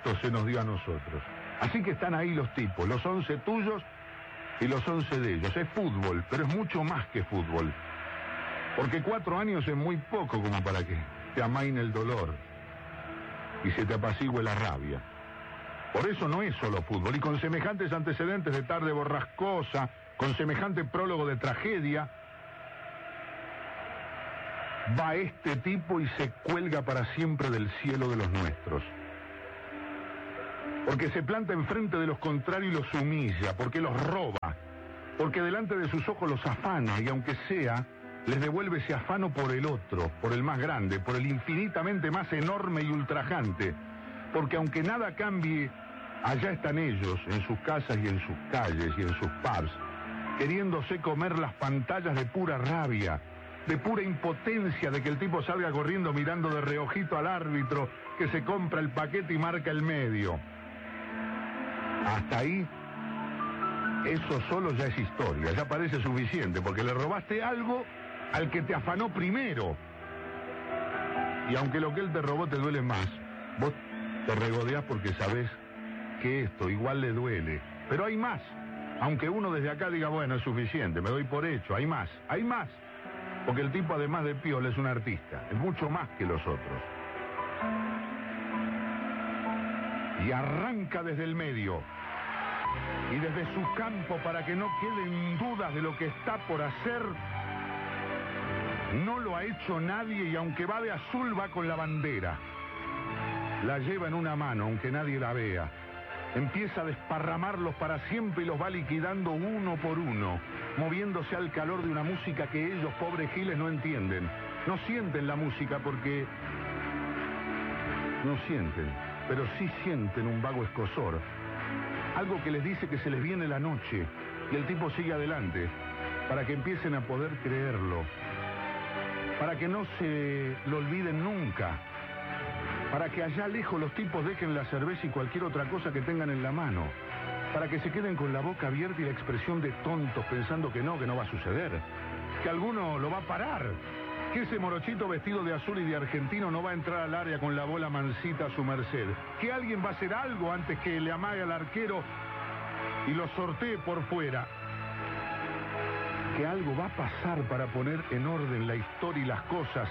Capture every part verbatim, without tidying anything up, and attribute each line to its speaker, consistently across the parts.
Speaker 1: esto se nos dio a nosotros. Así que están ahí los tipos, los once tuyos y los once de ellos. Es fútbol, pero es mucho más que fútbol. Porque cuatro años es muy poco como para que te amaine el dolor y se te apacigüe la rabia. Por eso no es solo fútbol. Y con semejantes antecedentes de tarde borrascosa, con semejante prólogo de tragedia, va este tipo y se cuelga para siempre del cielo de los nuestros. Porque se planta enfrente de los contrarios y los humilla, porque los roba, porque delante de sus ojos los afana, y aunque sea, les devuelve ese afano por el otro, por el más grande, por el infinitamente más enorme y ultrajante. Porque aunque nada cambie, allá están ellos, en sus casas y en sus calles y en sus pubs, queriéndose comer las pantallas de pura rabia, de pura impotencia de que el tipo salga corriendo mirando de reojito al árbitro que se compra el paquete y marca el medio. Hasta ahí, eso solo ya es historia, ya parece suficiente, porque le robaste algo al que te afanó primero. Y aunque lo que él te robó te duele más, vos te regodeás porque sabés que esto igual le duele. Pero hay más. Aunque uno desde acá diga, bueno, es suficiente, me doy por hecho, hay más, hay más. Porque el tipo, además de piola, es un artista, es mucho más que los otros. Y arranca desde el medio y desde su campo, para que no queden dudas de lo que está por hacer. No lo ha hecho nadie, y aunque va de azul, va con la bandera. La lleva en una mano, aunque nadie la vea. Empieza a desparramarlos para siempre y los va liquidando uno por uno, moviéndose al calor de una música que ellos, pobres giles, no entienden. No sienten la música porque... No sienten, pero sí sienten un vago escozor. Algo que les dice que se les viene la noche, y el tipo sigue adelante, para que empiecen a poder creerlo, para que no se lo olviden nunca, para que allá lejos los tipos dejen la cerveza y cualquier otra cosa que tengan en la mano, para que se queden con la boca abierta y la expresión de tontos pensando que no, que no va a suceder, que alguno lo va a parar, que ese morochito vestido de azul y de argentino no va a entrar al área con la bola mansita a su merced, que alguien va a hacer algo antes que le amague al arquero y lo sortee por fuera, que algo va a pasar para poner en orden la historia y las cosas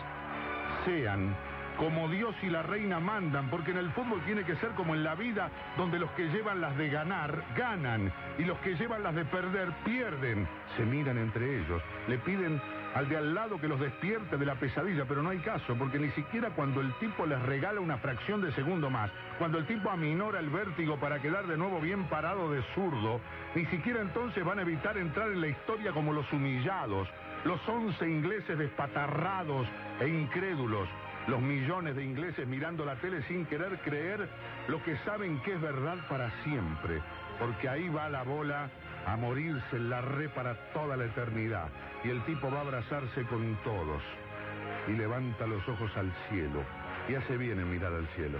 Speaker 1: sean como Dios y la reina mandan, porque en el fútbol tiene que ser como en la vida, donde los que llevan las de ganar, ganan, y los que llevan las de perder, pierden. Se miran entre ellos, le piden al de al lado que los despierte de la pesadilla, pero no hay caso, porque ni siquiera cuando el tipo les regala una fracción de segundo más, cuando el tipo aminora el vértigo para quedar de nuevo bien parado de zurdo, ni siquiera entonces van a evitar entrar en la historia como los humillados, los once ingleses despatarrados e incrédulos, los millones de ingleses mirando la tele sin querer creer lo que saben que es verdad para siempre, porque ahí va la bola a morirse en la red para toda la eternidad, y el tipo va a abrazarse con todos, y levanta los ojos al cielo, y hace bien en mirar al cielo,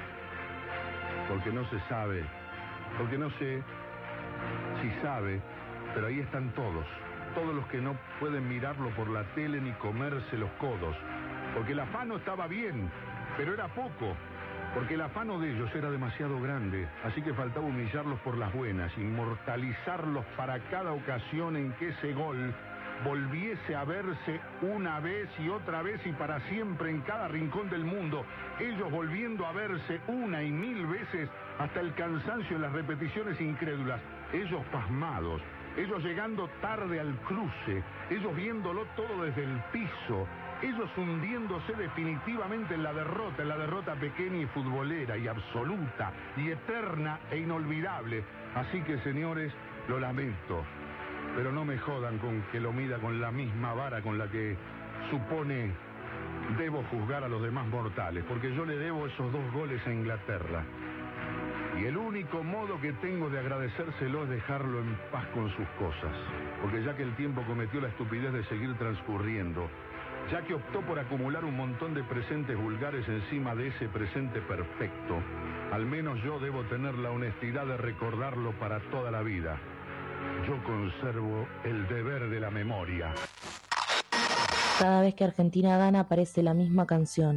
Speaker 1: porque no se sabe, porque no sé si sabe, pero ahí están todos, todos los que no pueden mirarlo por la tele ni comerse los codos, porque el afano estaba bien, pero era poco, porque el afano de ellos era demasiado grande, así que faltaba humillarlos por las buenas, inmortalizarlos para cada ocasión en que ese gol volviese a verse una vez y otra vez y para siempre en cada rincón del mundo, ellos volviendo a verse una y mil veces hasta el cansancio en las repeticiones incrédulas, ellos pasmados, ellos llegando tarde al cruce, ellos viéndolo todo desde el piso, ellos hundiéndose definitivamente en la derrota, en la derrota pequeña y futbolera y absoluta y eterna e inolvidable. Así que, señores, lo lamento, pero no me jodan con que lo mida con la misma vara con la que supone debo juzgar a los demás mortales, porque yo le debo esos dos goles a Inglaterra. Y el único modo que tengo de agradecérselo es dejarlo en paz con sus cosas, porque ya que el tiempo cometió la estupidez de seguir transcurriendo, ya que optó por acumular un montón de presentes vulgares encima de ese presente perfecto, al menos yo debo tener la honestidad de recordarlo para toda la vida. Yo conservo el deber de la memoria.
Speaker 2: Cada vez que Argentina gana aparece la misma canción.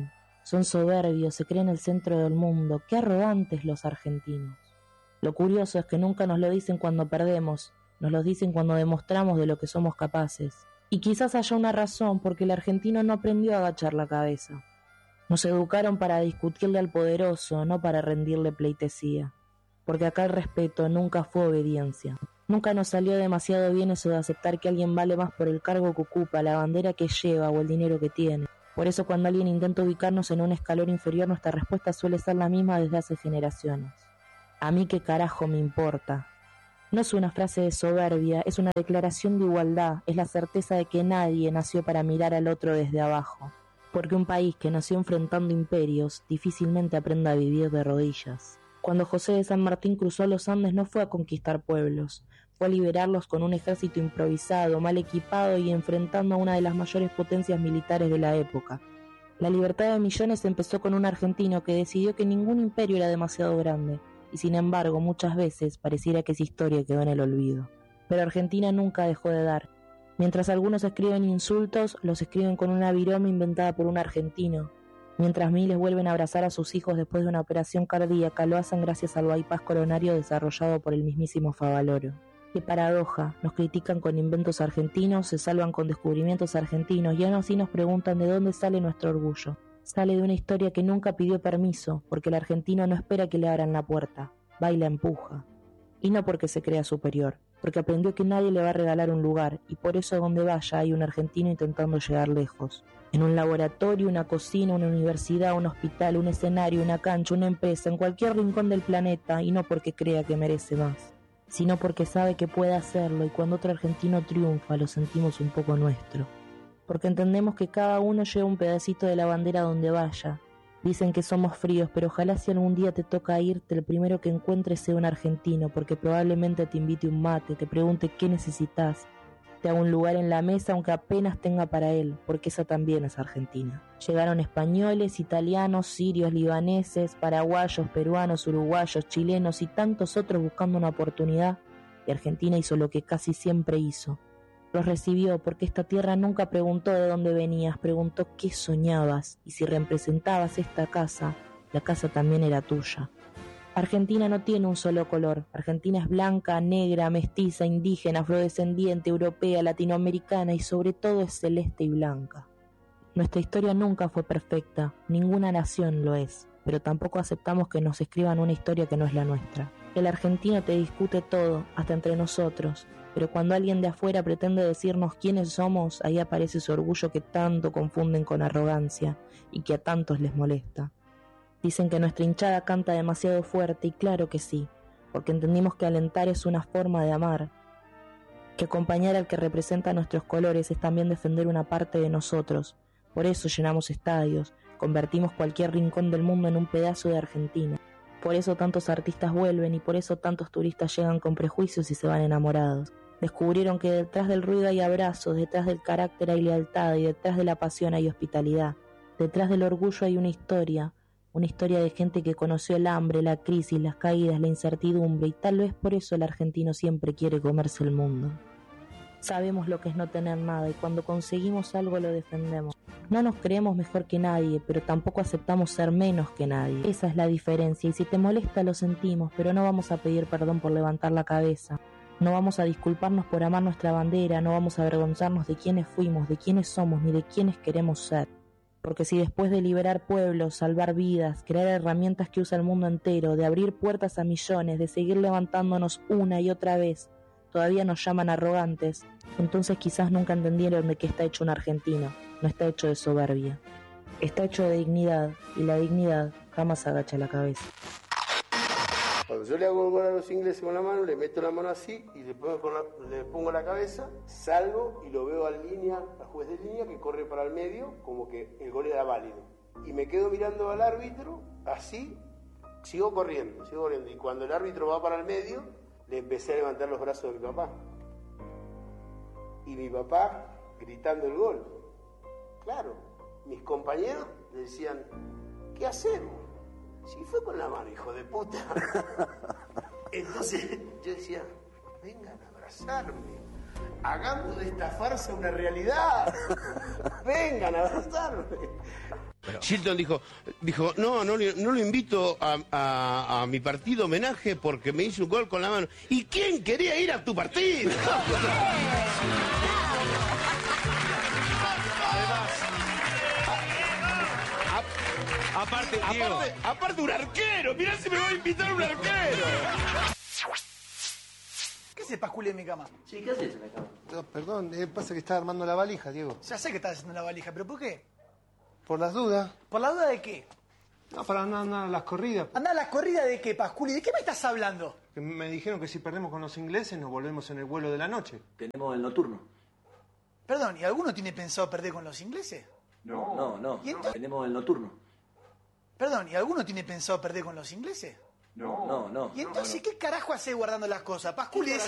Speaker 2: Son soberbios, se creen el centro del mundo. ¡Qué arrogantes los argentinos! Lo curioso es que nunca nos lo dicen cuando perdemos, nos lo dicen cuando demostramos de lo que somos capaces. Y quizás haya una razón porque el argentino no aprendió a agachar la cabeza. Nos educaron para discutirle al poderoso, no para rendirle pleitesía. Porque acá el respeto nunca fue obediencia. Nunca nos salió demasiado bien eso de aceptar que alguien vale más por el cargo que ocupa, la bandera que lleva o el dinero que tiene. Por eso cuando alguien intenta ubicarnos en un escalón inferior, nuestra respuesta suele ser la misma desde hace generaciones. A mí qué carajo me importa. No es una frase de soberbia, es una declaración de igualdad, es la certeza de que nadie nació para mirar al otro desde abajo. Porque un país que nació enfrentando imperios difícilmente aprende a vivir de rodillas. Cuando José de San Martín cruzó los Andes no fue a conquistar pueblos, fue a liberarlos con un ejército improvisado, mal equipado y enfrentando a una de las mayores potencias militares de la época. La libertad de millones empezó con un argentino que decidió que ningún imperio era demasiado grande, y sin embargo muchas veces pareciera que esa historia quedó en el olvido. Pero Argentina nunca dejó de dar. Mientras algunos escriben insultos, los escriben con una viroma inventada por un argentino. Mientras miles vuelven a abrazar a sus hijos después de una operación cardíaca, lo hacen gracias al bypass coronario desarrollado por el mismísimo Favaloro. ¡Qué paradoja! Nos critican con inventos argentinos, se salvan con descubrimientos argentinos y aún así nos preguntan de dónde sale nuestro orgullo. Sale de una historia que nunca pidió permiso, porque el argentino no espera que le abran la puerta, va y la empuja. Y no porque se crea superior, porque aprendió que nadie le va a regalar un lugar, y por eso donde vaya hay un argentino intentando llegar lejos. En un laboratorio, una cocina, una universidad, un hospital, un escenario, una cancha, una empresa, en cualquier rincón del planeta, y no porque crea que merece más, sino porque sabe que puede hacerlo, y cuando otro argentino triunfa lo sentimos un poco nuestro. Porque entendemos que cada uno lleva un pedacito de la bandera donde vaya. Dicen que somos fríos, pero ojalá si algún día te toca irte, el primero que encuentres sea un argentino, porque probablemente te invite un mate, te pregunte qué necesitas, te haga un lugar en la mesa aunque apenas tenga para él, porque esa también es Argentina. Llegaron españoles, italianos, sirios, libaneses, paraguayos, peruanos, uruguayos, chilenos y tantos otros buscando una oportunidad, y Argentina hizo lo que casi siempre hizo. Los recibió porque esta tierra nunca preguntó de dónde venías, preguntó qué soñabas, y si representabas esta casa, la casa también era tuya. Argentina no tiene un solo color. Argentina es blanca, negra, mestiza, indígena, afrodescendiente, europea, latinoamericana y sobre todo es celeste y blanca. Nuestra historia nunca fue perfecta, ninguna nación lo es, pero tampoco aceptamos que nos escriban una historia que no es la nuestra. El argentino te discute todo, hasta entre nosotros, pero cuando alguien de afuera pretende decirnos quiénes somos, ahí aparece su orgullo que tanto confunden con arrogancia y que a tantos les molesta. Dicen que nuestra hinchada canta demasiado fuerte y claro que sí, porque entendimos que alentar es una forma de amar, que acompañar al que representa nuestros colores es también defender una parte de nosotros. Por eso llenamos estadios, convertimos cualquier rincón del mundo en un pedazo de Argentina. Por eso tantos artistas vuelven y por eso tantos turistas llegan con prejuicios y se van enamorados. Descubrieron que detrás del ruido hay abrazos, detrás del carácter hay lealtad y detrás de la pasión hay hospitalidad. Detrás del orgullo hay una historia, una historia de gente que conoció el hambre, la crisis, las caídas, la incertidumbre y tal vez por eso el argentino siempre quiere comerse el mundo. Sabemos lo que es no tener nada y cuando conseguimos algo lo defendemos. No nos creemos mejor que nadie, pero tampoco aceptamos ser menos que nadie. Esa es la diferencia y si te molesta lo sentimos, pero no vamos a pedir perdón por levantar la cabeza. No vamos a disculparnos por amar nuestra bandera, no vamos a avergonzarnos de quiénes fuimos, de quiénes somos, ni de quiénes queremos ser. Porque si después de liberar pueblos, salvar vidas, crear herramientas que usa el mundo entero, de abrir puertas a millones, de seguir levantándonos una y otra vez, todavía nos llaman arrogantes, entonces quizás nunca entendieron de qué está hecho un argentino. No está hecho de soberbia. Está hecho de dignidad, y la dignidad jamás agacha la cabeza.
Speaker 3: Cuando yo le hago gol a los ingleses con la mano, le meto la mano así y le pongo, la, le pongo la cabeza, salgo y lo veo al línea, al juez de línea que corre para el medio, como que el gol era válido. Y me quedo mirando al árbitro, así, sigo corriendo, sigo corriendo. Y cuando el árbitro va para el medio, le empecé a levantar los brazos de mi papá. Y mi papá gritando el gol. Claro, mis compañeros le decían, ¿qué hacemos? Si fue con la mano, hijo de puta. Entonces yo decía, vengan a abrazarme, hagamos de esta farsa una realidad. Vengan a abrazarme.
Speaker 4: Pero...
Speaker 3: Shilton dijo, dijo no, no, le- no lo invito a, a- a mi partido homenaje porque me hizo un gol con la mano. ¿Y quién quería ir a tu partido?
Speaker 4: Aparte, Diego.
Speaker 3: Aparte, aparte un arquero, mirá si me va a invitar un arquero.
Speaker 5: ¿Qué haces, Pasculi, en mi cama?
Speaker 6: Sí, ¿qué haces en la cama?
Speaker 7: No, perdón, eh, pasa que estaba armando la valija, Diego.
Speaker 5: Ya sé que estás haciendo la valija, pero ¿por qué?
Speaker 7: Por las dudas.
Speaker 5: ¿Por la duda de qué?
Speaker 7: No, para andar, andar a las corridas.
Speaker 5: Anda a la corrida de qué, Pasculi, ¿de qué me estás hablando?
Speaker 7: Que me dijeron que si perdemos con los ingleses nos volvemos en el vuelo de la noche.
Speaker 6: Tenemos el nocturno.
Speaker 5: Perdón, ¿y alguno tiene pensado perder con los ingleses?
Speaker 6: No, no, no.
Speaker 5: ¿Y entonces?
Speaker 6: Tenemos el nocturno.
Speaker 5: Perdón, ¿y alguno tiene pensado perder con los ingleses?
Speaker 6: No, no, no.
Speaker 5: ¿Y entonces qué carajo hace guardando las cosas, Pasculi?